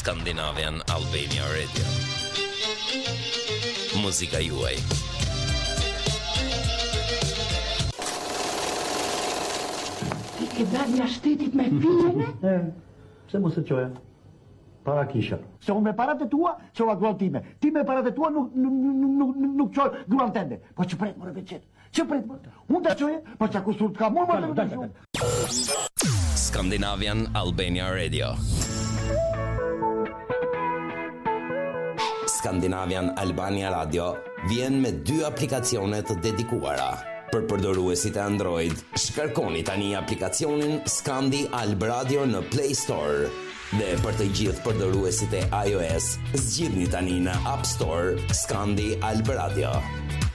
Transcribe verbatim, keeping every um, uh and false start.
Scandinavian Albania Radio. Muzika juaj. Ti ke dalë nga shtetit me fine? E, pse mos e qoja? Para kisha. Se unë me parat e tua, qova gruan time. Ti me parat e tua nuk, nuk, nuk, nuk, nuk qoj gruan tende. Po që pret më rëveqet. Që pret më? Unë të qoje, po që akusur të ka mund më të shumë. Scandinavian Albania Radio. Scandinavian Albania Radio vjen me dy aplikacione të dedikuara. Për përdoruesit e Android, shkarkoni tani aplikacionin Scandi Alb Radio në Play Store. Dhe për të gjithë përdoruesit e iOS, zgjidhni tani në App Store Scandi Alb Radio.